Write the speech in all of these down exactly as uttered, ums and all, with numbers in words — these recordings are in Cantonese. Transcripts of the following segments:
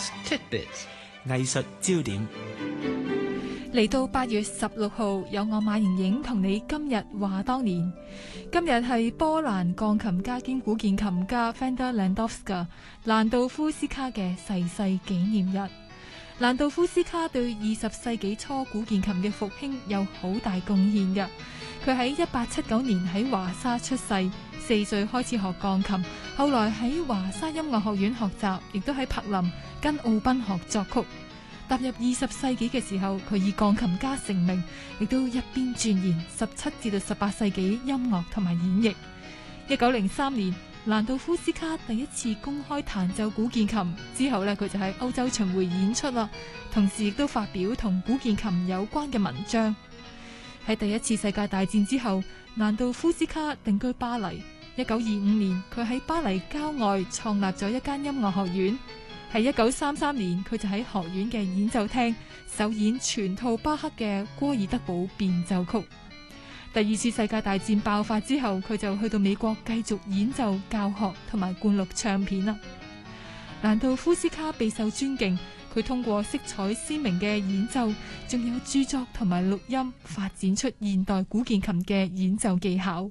Arts Tidbits 藝術焦點。 嚟到八月十六號，有我馬瑩瑩同你今日話當年。今日係波蘭鋼琴家兼古鍵琴家 Fender Landowska 蘭道夫斯卡嘅逝世紀念日。蘭道夫斯卡對二十世紀初古鍵琴嘅復興有好大貢獻嘅。佢喺一八七九年喺華沙出世，四歲開始學鋼琴，後來喺華沙音樂學院學習，亦都喺柏林跟奧賓學作曲。踏入二十世紀嘅時候，佢以鋼琴家成名，亦都一邊鑽研十七至到十八世紀音樂同埋演繹。一九零三年，蘭道夫斯卡第一次公開彈奏古鍵琴之後呢，佢就喺歐洲巡迴演出啦，同時亦都發表同古鍵琴有關嘅文章。喺第一次世界大戰之後，蘭道夫斯卡定居巴黎。一九二五年，佢喺巴黎郊外創立咗一間音樂學院。喺一九三三年，佢就喺學院嘅演奏廳首演全套巴赫嘅《戈爾德堡變奏曲》。第二次世界大戰爆發之後，佢就去到美國繼續演奏、教學同埋灌錄唱片啦。蘭道夫斯卡備受尊敬，佢通過色彩鮮明嘅演奏，仲有著作同埋錄音，發展出現代古鍵琴嘅演奏技巧。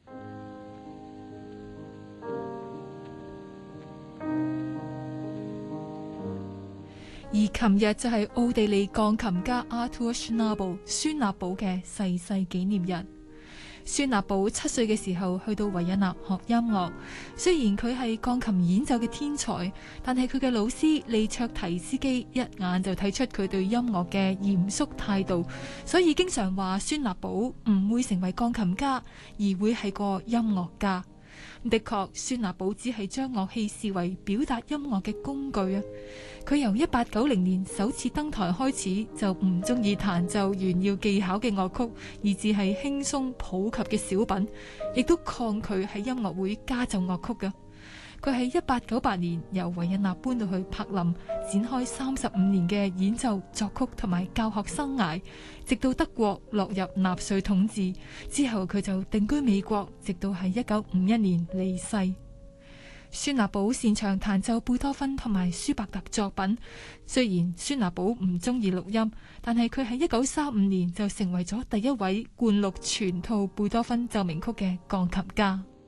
而琴日就係奧地利鋼琴家 Arthur Schnabel 孫納寶嘅逝世紀念日。孫納寶七歲嘅時候去到維也納學音樂，雖然佢係鋼琴演奏嘅天才，但係佢嘅老師利卓提斯基一眼就睇出佢對音樂嘅嚴肅態度，所以經常話孫納寶唔會成為鋼琴家，而會係個音樂家。的確，孫納寶只係將樂器視為表達音樂嘅工具啊！佢由一八九零年首次登台開始，就唔中意彈奏炫耀技巧嘅樂曲，而只係輕鬆普及嘅小品，亦都抗拒喺音樂會加奏樂曲嘅。佢喺一八九八年由維也納搬到去柏林，展開三十五年嘅演奏、作曲同埋教學生涯，直到德國落入納粹統治之後，佢就定居美國，直到喺一九五一年離世。孫納寶擅長彈奏貝多芬同埋舒伯特作品，雖然孫納寶唔中意錄音，但係佢喺一九三五年就成為咗第一位灌錄全套貝多芬奏鳴曲嘅鋼琴家。